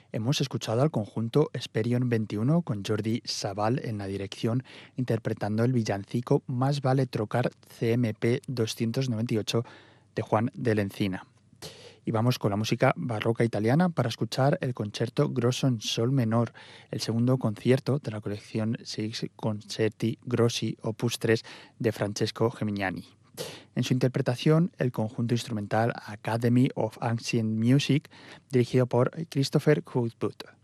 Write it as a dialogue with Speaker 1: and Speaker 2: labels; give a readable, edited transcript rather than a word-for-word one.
Speaker 1: Hemos escuchado al conjunto Esperion 21 con Jordi Sabal en la dirección, interpretando el villancico Más vale trocar CMP 298 de Juan de la Encina. Y vamos con la música barroca italiana para escuchar el concierto Grosso en sol menor, el segundo concierto de la colección Six Concerti Grossi Opus 3 de Francesco Gimignani. En su interpretación, el conjunto instrumental Academy of Ancient Music, dirigido por Christopher Houghwood.